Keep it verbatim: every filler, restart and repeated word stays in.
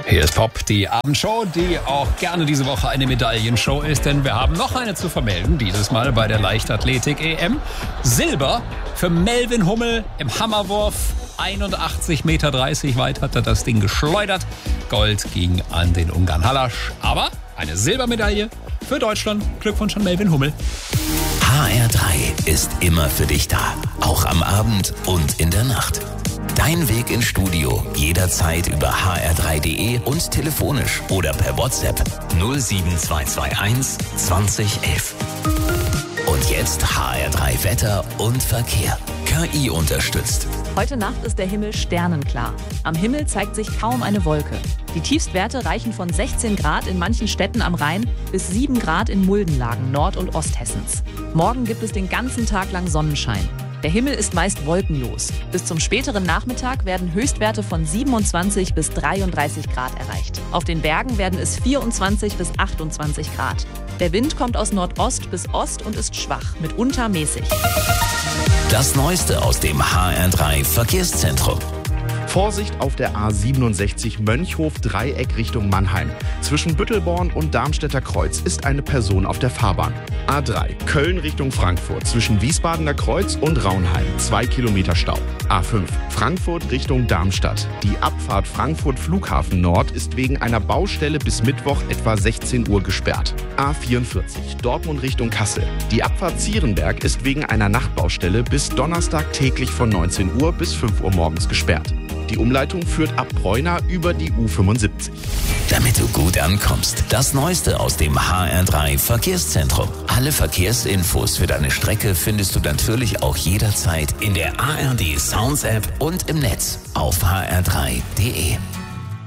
Hier ist Pop, die Abendshow, die auch gerne diese Woche eine Medaillenshow ist, denn wir haben noch eine zu vermelden, dieses Mal bei der Leichtathletik-E M. Silber für Melvin Hummel im Hammerwurf. einundachtzig Komma dreißig Meter weit hat er das Ding geschleudert. Gold ging an den Ungarn Halasch, aber eine Silbermedaille für Deutschland. Glückwunsch an Melvin Hummel. H R drei ist immer für dich da, auch am Abend und in der Nacht. Dein Weg ins Studio jederzeit über h r drei punkt d e und telefonisch oder per WhatsApp null sieben zwei zwei eins zwanzig elf. Und jetzt H R drei Wetter und Verkehr. K I unterstützt. Heute Nacht ist der Himmel sternenklar. Am Himmel zeigt sich kaum eine Wolke. Die Tiefstwerte reichen von sechzehn Grad in manchen Städten am Rhein bis sieben Grad in Muldenlagen Nord- und Osthessens. Morgen gibt es den ganzen Tag lang Sonnenschein. Der Himmel ist meist wolkenlos. Bis zum späteren Nachmittag werden Höchstwerte von siebenundzwanzig bis dreiunddreißig Grad erreicht. Auf den Bergen werden es vierundzwanzig bis achtundzwanzig Grad. Der Wind kommt aus Nordost bis Ost und ist schwach, mitunter mäßig. Das Neueste aus dem H R drei Verkehrszentrum. Vorsicht auf der A siebenundsechzig Mönchhof-Dreieck Richtung Mannheim. Zwischen Büttelborn und Darmstädter Kreuz ist eine Person auf der Fahrbahn. A drei Köln Richtung Frankfurt. Zwischen Wiesbadener Kreuz und Raunheim. Zwei Kilometer Stau. A fünf Frankfurt Richtung Darmstadt. Die Abfahrt Frankfurt Flughafen Nord ist wegen einer Baustelle bis Mittwoch etwa sechzehn Uhr gesperrt. A vierundvierzig Dortmund Richtung Kassel. Die Abfahrt Zierenberg ist wegen einer Nachtbaustelle bis Donnerstag täglich von neunzehn Uhr bis fünf Uhr morgens gesperrt. Die Umleitung führt ab Bräuna über die U fünfundsiebzig. Damit du gut ankommst, das Neueste aus dem H R drei Verkehrszentrum. Alle Verkehrsinfos für deine Strecke findest du natürlich auch jederzeit in der A R D Sounds App und im Netz auf h r drei punkt d e.